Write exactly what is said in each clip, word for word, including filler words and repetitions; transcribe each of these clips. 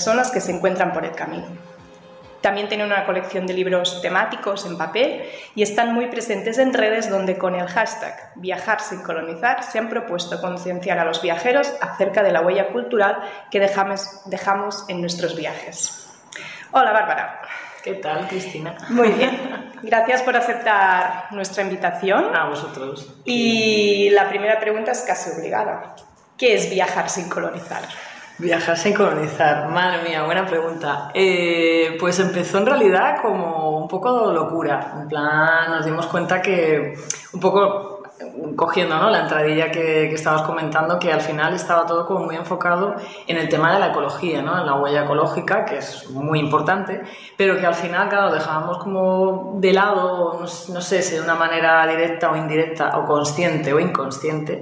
personas que se encuentran por el camino. También tienen una colección de libros temáticos en papel y están muy presentes en redes donde con el hashtag Viajar sin colonizar se han propuesto concienciar a los viajeros acerca de la huella cultural que dejamos, dejamos en nuestros viajes. Hola, Bárbara. ¿Qué tal, Cristina? Muy bien. Gracias por aceptar nuestra invitación. A vosotros. Y la primera pregunta es casi obligada. ¿Qué es viajar sin colonizar? Viajar sin colonizar, madre mía, buena pregunta. Eh, pues empezó en realidad como un poco de locura. En plan, nos dimos cuenta que un poco cogiendo, ¿no?, la entradilla que, que estabas comentando, que al final estaba todo como muy enfocado en el tema de la ecología, ¿no?, en la huella ecológica, que es muy importante, pero que al final, claro, dejábamos como de lado, no, no sé si de una manera directa o indirecta, o consciente o inconsciente,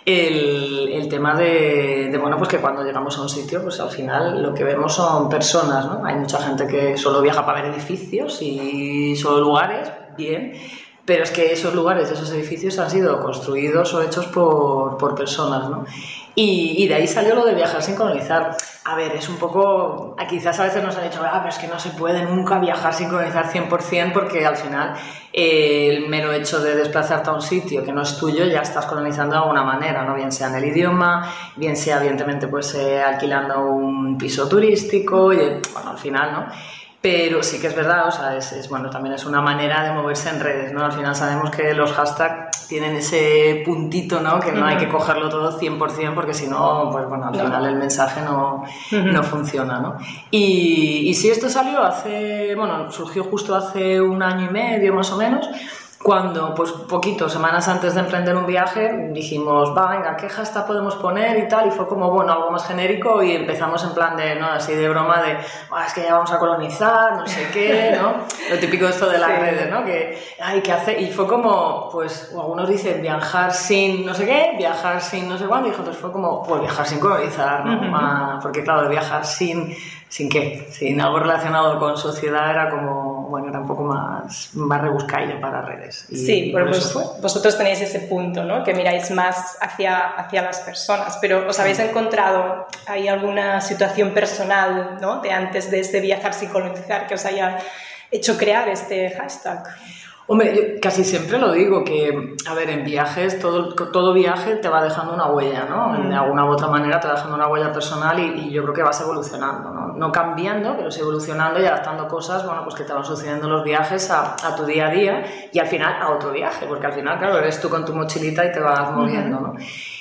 el, el tema de, de, bueno, pues que cuando llegamos a un sitio, pues al final lo que vemos son personas, ¿no? Hay mucha gente que solo viaja para ver edificios y solo lugares, bien. Pero es que esos lugares, esos edificios han sido construidos o hechos por, por personas, ¿no? Y, y de ahí salió lo de viajar sin colonizar. A ver, es un poco... Quizás a veces nos han dicho, ah, pero es que no se puede nunca viajar sin colonizar cien por cien porque al final eh, el mero hecho de desplazarte a un sitio que no es tuyo ya estás colonizando de alguna manera, ¿no? Bien sea en el idioma, bien sea evidentemente pues eh, alquilando un piso turístico y, bueno, al final, ¿no? Pero sí que es verdad, o sea, es, es, bueno, también es una manera de moverse en redes, ¿no? Al final sabemos que los hashtags tienen ese puntito, ¿no?, que no uh-huh. hay que cogerlo todo cien por cien porque si no, pues bueno, al no. final el mensaje no, uh-huh. no funciona, ¿no? Y, y sí, esto salió hace, bueno, surgió justo hace un año y medio más o menos, cuando, pues poquito, semanas antes de emprender un viaje, dijimos, va, venga, ¿qué hashtag podemos poner y tal? Y fue como, bueno, algo más genérico y empezamos en plan de, ¿no?, así de broma de, oh, es que ya vamos a colonizar, no sé qué, ¿no? Lo típico esto de las sí. redes, ¿no? Que, ay, ¿qué hace? Y fue como, pues, algunos dicen viajar sin no sé qué, viajar sin no sé cuándo, y otros fue como, pues viajar sin colonizar, ¿no? Uh-huh. Ah, porque claro, de viajar sin, ¿sin qué? Sin algo relacionado con sociedad era como, bueno, era un poco más, más rebuscadillo para redes. Y sí, porque vos, vosotros tenéis ese punto, ¿no?, que miráis más hacia, hacia las personas, pero ¿os habéis encontrado hay alguna situación personal, ¿no?, de antes de ese viajar sin colonizar que os haya hecho crear este hashtag? Hombre, yo casi siempre lo digo, que, a ver, en viajes, todo, todo viaje te va dejando una huella, ¿no? Mm. De alguna u otra manera te va dejando una huella personal y, y yo creo que vas evolucionando, ¿no? No cambiando, pero sí evolucionando y adaptando cosas, bueno, pues que te van sucediendo en los viajes a, a tu día a día y al final a otro viaje, porque al final, claro, eres tú con tu mochilita y te vas moviendo, ¿no?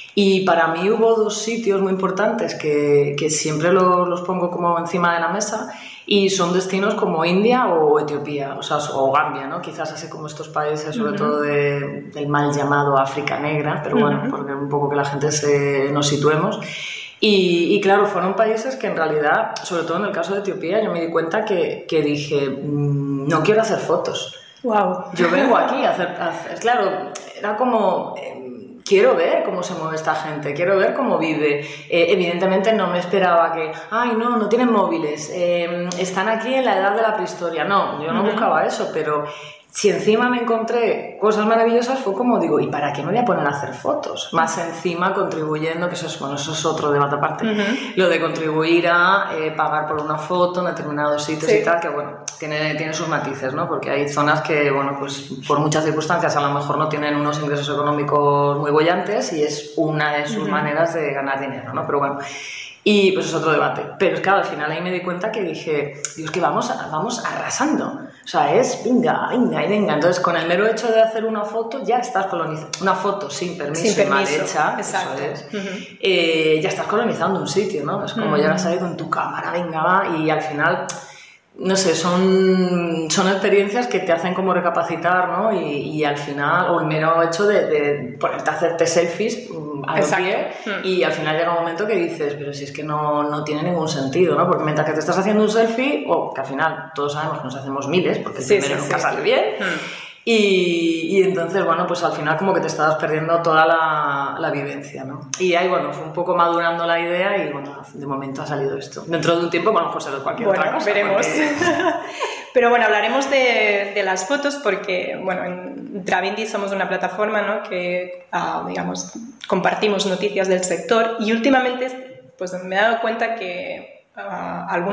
Y para mí hubo dos sitios muy importantes que, que siempre lo, los pongo como encima de la mesa y son destinos como India o Etiopía, o sea, o Gambia, ¿no? Quizás así como estos países, sobre uh-huh. todo de, del mal llamado África Negra, pero bueno, uh-huh. porque un poco que la gente se, nos situemos. Y, y claro, fueron países que en realidad, sobre todo en el caso de Etiopía, yo me di cuenta que, que dije, mmm, no quiero hacer fotos. Wow. Yo vengo aquí a hacer, a hacer claro, era como... Eh, quiero ver cómo se mueve esta gente, quiero ver cómo vive. Eh, evidentemente no me esperaba que, ay, no, no tienen móviles, eh, están aquí en la edad de la prehistoria. No, yo no uh-huh. buscaba eso, pero si encima me encontré cosas maravillosas, fue como digo, ¿y para qué me voy a poner a hacer fotos? Más encima contribuyendo, que eso es, bueno, eso es otro debate aparte, uh-huh. lo de contribuir a eh, pagar por una foto en determinados sitios sí. y tal, que bueno, tiene, tiene sus matices, ¿no? Porque hay zonas que, bueno, pues por muchas circunstancias a lo mejor no tienen unos ingresos económicos muy bollantes y es una de sus uh-huh. maneras de ganar dinero, ¿no? Pero bueno, y pues es otro debate. Pero es que al final ahí me di cuenta que dije, Dios, que vamos, vamos arrasando. O sea, es venga, venga y venga. Entonces, con el mero hecho de hacer una foto, ya estás colonizando. Una foto sin permiso, sin permiso. mal hecha, exacto. Eso es, uh-huh. eh, ya estás colonizando un sitio, ¿no? Es como uh-huh. llegas ahí con tu cámara, venga, va, y al final... No sé, son, son experiencias que te hacen como recapacitar, ¿no? Y, y al final, o el mero hecho de, de ponerte a hacerte selfies a los pies y al final llega un momento que dices, pero si es que no, no tiene ningún sentido, ¿no? Porque mientras que te estás haciendo un selfie, o que al final todos sabemos que nos hacemos miles, porque el sí, primero sí, nunca sí. sale bien, hmm. Y, y entonces, bueno, pues al final como que te estabas perdiendo toda la, la vivencia, ¿no? Y ahí, bueno, fue un poco madurando la idea y, bueno, de momento ha salido esto. Dentro de un tiempo, bueno, pues será cualquier bueno, otra cosa. Veremos. Porque... Pero bueno, hablaremos de, de las fotos porque, bueno, en Travindi somos una plataforma, ¿no? Que, uh, digamos, compartimos noticias del sector y últimamente, pues me he dado cuenta que uh, algunos